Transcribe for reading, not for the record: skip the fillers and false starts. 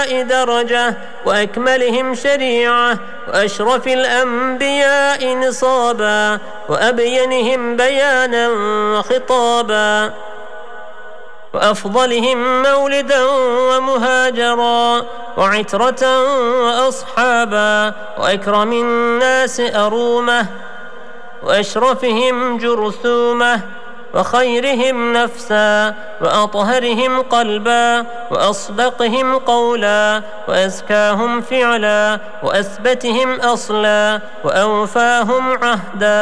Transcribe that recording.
درجة وأكملهم شريعة وأشرف الأنبياء نصابا وأبينهم بيانا وخطابا وأفضلهم مولدا ومهاجرا وعترة وأصحابا وأكرم الناس أرومة وأشرفهم جرثومة وخيرهم نفسا وأطهرهم قلبا وأصدقهم قولا وأزكاهم فعلا وأثبتهم أصلا وأوفاهم عهدا.